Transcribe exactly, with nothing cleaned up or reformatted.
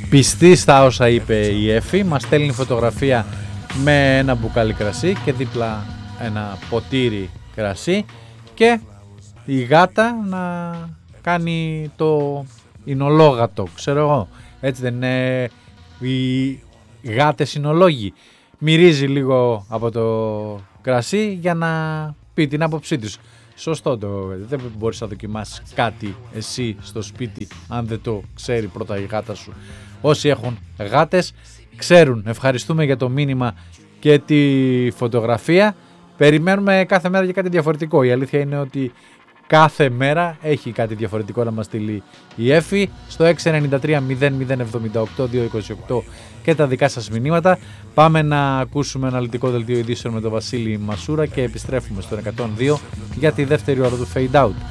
πιστή στα όσα είπε η Εφη. Μας στέλνει φωτογραφία με ένα μπουκάλι κρασί και δίπλα ένα ποτήρι κρασί και η γάτα να κάνει το εινολόγατο, ξέρω εγώ. Έτσι δεν είναι οι γάτες εινολόγοι? Μυρίζει λίγο από το κρασί για να πει την άποψή τους. Σωστό το. Δεν μπορείς να δοκιμάσεις κάτι εσύ στο σπίτι αν δεν το ξέρει πρώτα η γάτα σου. Όσοι έχουν γάτες ξέρουν. Ευχαριστούμε για το μήνυμα και τη φωτογραφία. Περιμένουμε κάθε μέρα για κάτι διαφορετικό. Η αλήθεια είναι ότι κάθε μέρα έχει κάτι διαφορετικό να μας στείλει η Εφη στο έξι εννιά τρία μηδέν μηδέν εβδομήντα οκτώ δύο είκοσι οκτώ και τα δικά σας μηνύματα. Πάμε να ακούσουμε αναλυτικό δελτίο ειδήσεων με τον Βασίλη Μασούρα και επιστρέφουμε στο εκατόν δύο για τη δεύτερη ώρα του Fade Out.